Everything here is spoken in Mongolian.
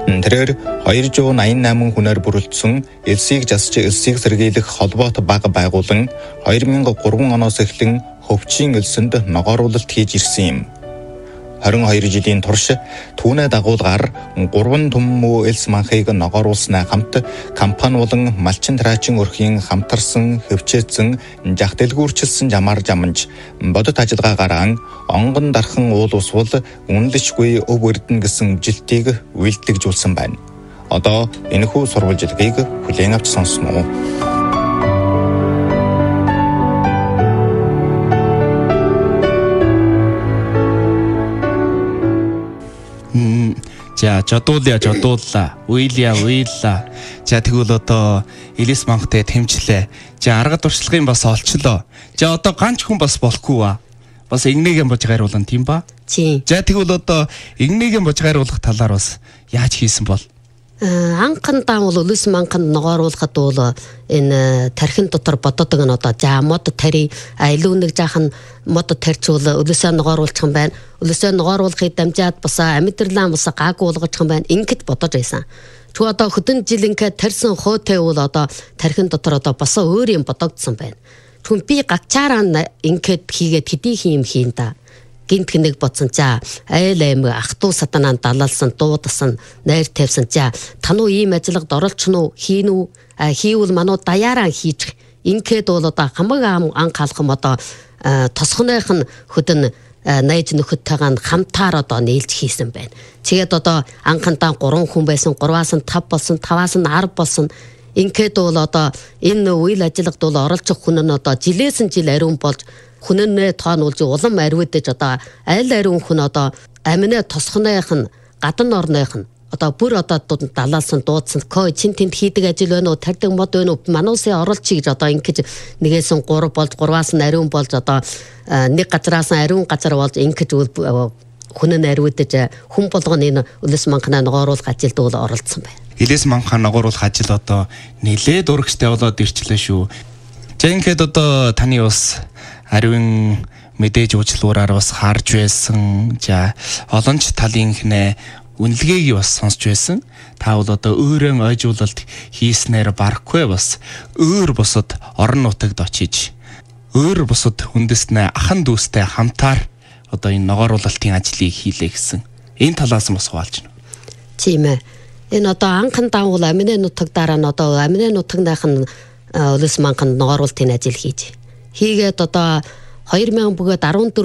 Тэрээр 288 хүнээр бүрэлдсэн элсийг засч элсийг сэргийлэх холбоот баг байгуулан 2003 оноос эхлэн хөвчийн элсэнд ногооруулалт хийж ирсэн юм. 22 жилийн турш түүний дагуулгаар 3 түмэн элс манхыг ногооруулснаа хамт компани болон малчин траачин өрхийн хамтарсан хөвчээцэн жах дэлгүүрчилсэн жамаар жаманж бодит ажиллагаагаар онгон дархан уул усвал үнэлшгүй өв эрдэнэ гэсэн жилтийг үйлдэлжүүлсэн байна. Одоо энэхүү сурвалжилгыг хүлээн авч сонсноо. За жодуулла. Уйлла. За тэгвэл одоо Элис манхтай тэмчлээ. За арга туршлагын бас олчлоо. За одоо ганц хүн бас болохгүй ба. Бас игнэгийн божгайруулан тийм ба? Тийм. За тэгвэл одоо игнэгийн божгайруулах талаар бас яаж хийсэн бол? Анхан даан бол Элис манханд ногооруулахад бол энэ тархин дотор боддог нь одоо за мод тари илүү нэг жаахан мод тарьчул Элисээ ногооруулах юм байна. Элисээ ногооруулахыг дамжаад бас амьдралаа бас гаагүй болгох юм байна. Ингээд бодож байсан. Тэгвэл одоо хөдөн жил ингээд тарьсан хөөтэй бол одоо тархин дотор одоо бас өөр юм бодогдсон байна. Тэгвэл би гагчаараа ингээд хийгээд хэдий юм хийн та. Гинт гинэг бодсон за айл аим ах トゥ сатананд далалсан дуудсан найр тавьсан за тануу ийм ажиллагад оролцсон уу хийн үү хийвэл мануу даяараа хийж ингээд бол одоо хамаг анхаалах одоо тосхоных нь хөдөн найз нөхөдтэйгээ хамтаар одоо нээлж хийсэн байна. Тэгээд одоо анхандаа 3 хүн байсан 3-аас нь 5 болсон 5-аас нь 10 болсон. Ингээд бол одоо энэ үйл ажиллагад бол оролцох хүн нь одоо жилээс нь жил ариун болж хүннээ тоонуулж улам ариудаж одоо аль ариун хүн одоо аминаа тосхоных нь гадна орных нь одоо бүр одоо далаалсан дуудсан чин тэнд хийдэг ажил байна уу тарьдаг мод байна уу мануусын оролцъё гэж одоо ингэж нэгээс нь 3 болж 3-аас нь ариун болж одоо нэг газраас нь ариун газар болж ингэж хүн нь ариудаж хүн болгоно энэ Элис манхнаа ногооруулах ажилд бол оролцсон байна. Элис манхаа ногооруулах ажил одоо нэлээд урагштай болоод ирчлээ шүү. За ингээд одоо таны бас ариун мэдээж уучлуураар бас харж байсан. За олон ч талын хнэ үнэлгээг бас сонсч байсан. Та бол одоо өөрөө ойжуулалт хийснээр барахгүй бас өөр бусад орон нутагт очиж өөр бусад хүндэснээ ахан дүүстэй хамтаар одоо энэ ногооруулалтын ажлыг хийлээ гэсэн. Энэ талаас нь бас хуваалж байна. Тийм ээ. Энэ одоо анхан даавал амины нутаг дараа нь одоо амины нутагнаас нь Элис манханд ногооруулалтын ажил хийж. Хийгээд одоо 2000 бөгөөд 14